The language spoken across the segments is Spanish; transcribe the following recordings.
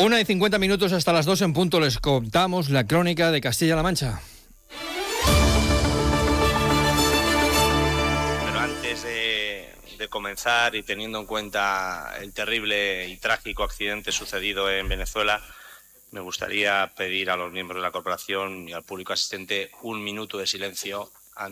1:50 hasta las 2 en punto. Les contamos la crónica de Castilla-La Mancha. Pero antes de comenzar y teniendo en cuenta el terrible y trágico accidente sucedido en Venezuela, me gustaría pedir a los miembros de la corporación y al público asistente un minuto de silencio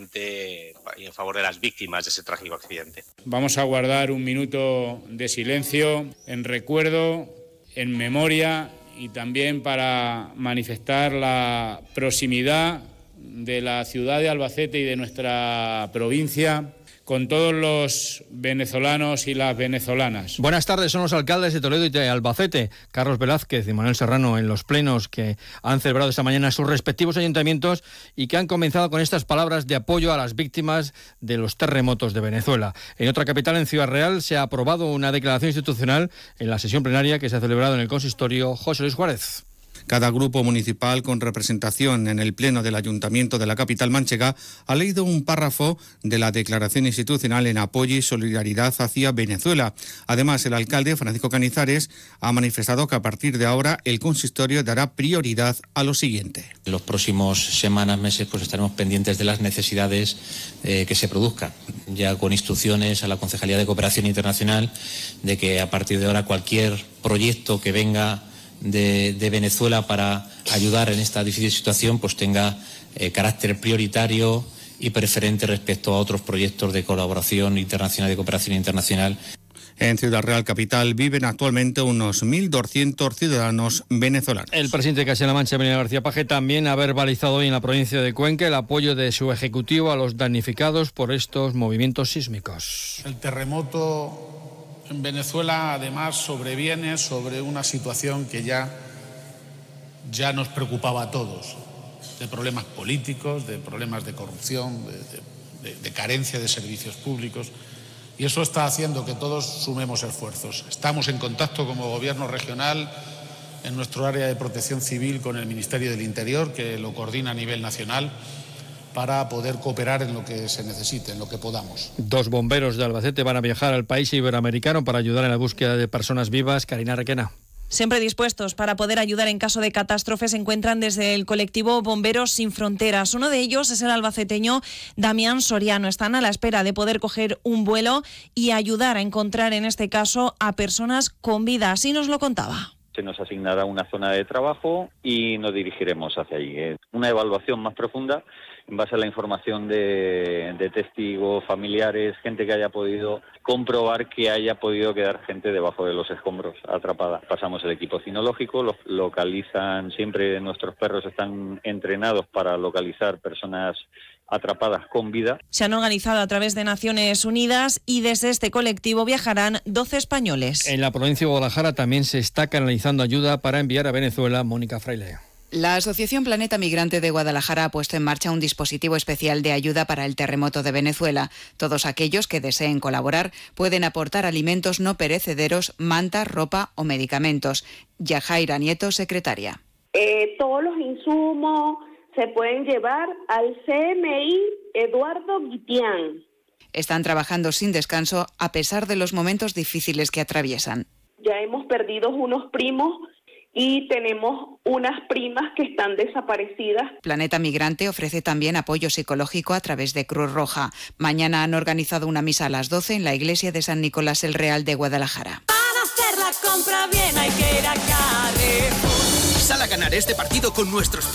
y en favor de las víctimas de ese trágico accidente. Vamos a guardar un minuto de silencio en recuerdo, en memoria y también para manifestar la proximidad de la ciudad de Albacete y de nuestra provincia con todos los venezolanos y las venezolanas. Buenas tardes, son los alcaldes de Toledo y de Albacete, Carlos Velázquez y Manuel Serrano, en los plenos que han celebrado esta mañana sus respectivos ayuntamientos y que han comenzado con estas palabras de apoyo a las víctimas de los terremotos de Venezuela. En otra capital, en Ciudad Real, se ha aprobado una declaración institucional en la sesión plenaria que se ha celebrado en el consistorio José Luis Juárez. Cada grupo municipal con representación en el Pleno del Ayuntamiento de la capital manchega ha leído un párrafo de la declaración institucional en apoyo y solidaridad hacia Venezuela. Además, el alcalde Francisco Canizares ha manifestado que a partir de ahora el consistorio dará prioridad a lo siguiente. En los próximos semanas, meses, pues estaremos pendientes de las necesidades que se produzcan, ya con instrucciones a la Concejalía de Cooperación Internacional de que a partir de ahora cualquier proyecto que venga de Venezuela para ayudar en esta difícil situación pues tenga carácter prioritario y preferente respecto a otros proyectos de colaboración internacional, de cooperación internacional. En Ciudad Real Capital viven actualmente unos 1.200 ciudadanos venezolanos. El presidente de Castilla-La Mancha, Emilio García Paje, también ha verbalizado hoy en la provincia de Cuenca el apoyo de su ejecutivo a los damnificados por estos movimientos sísmicos. El terremoto en Venezuela, además, sobreviene sobre una situación que ya nos preocupaba a todos, de problemas políticos, de problemas de corrupción, de carencia de servicios públicos, y eso está haciendo que todos sumemos esfuerzos. Estamos en contacto como Gobierno regional en nuestro área de protección civil con el Ministerio del Interior, que lo coordina a nivel nacional, para poder cooperar en lo que se necesite, en lo que podamos. 2 bomberos de Albacete van a viajar al país iberoamericano para ayudar en la búsqueda de personas vivas. Karina Requena. Siempre dispuestos para poder ayudar en caso de catástrofe, se encuentran desde el colectivo Bomberos Sin Fronteras. Uno de ellos es el albaceteño Damián Soriano. Están a la espera de poder coger un vuelo y ayudar a encontrar, en este caso, a personas con vida. Así nos lo contaba. Se nos asignará una zona de trabajo y nos dirigiremos hacia allí. Una evaluación más profunda en base a la información de testigos, familiares, gente que haya podido comprobar que haya podido quedar gente debajo de los escombros atrapada. Pasamos el equipo cinológico, los localizan, siempre nuestros perros están entrenados para localizar personas atrapadas con vida. Se han organizado a través de Naciones Unidas y desde este colectivo viajarán 12 españoles. En la provincia de Guadalajara también se está canalizando ayuda para enviar a Venezuela. Mónica Fraile. La Asociación Planeta Migrante de Guadalajara ha puesto en marcha un dispositivo especial de ayuda para el terremoto de Venezuela. Todos aquellos que deseen colaborar pueden aportar alimentos no perecederos, mantas, ropa o medicamentos. Yajaira Nieto, secretaria. Todos los insumos se pueden llevar al CMI Eduardo Guitián. Están trabajando sin descanso a pesar de los momentos difíciles que atraviesan. Ya hemos perdido unos primos y tenemos unas primas que están desaparecidas. Planeta Migrante ofrece también apoyo psicológico a través de Cruz Roja. Mañana han organizado una misa a las 12 en la iglesia de San Nicolás el Real de Guadalajara. Para hacer la compra bien hay que ir a Carrefour. Sal a ganar este partido con nuestros